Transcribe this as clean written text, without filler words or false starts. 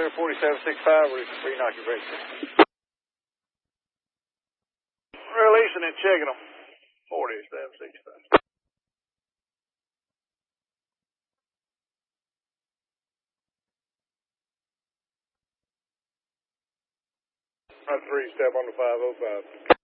4765, re-knock your brakes. Releasing and checking them. 4765. 3, step on the 505.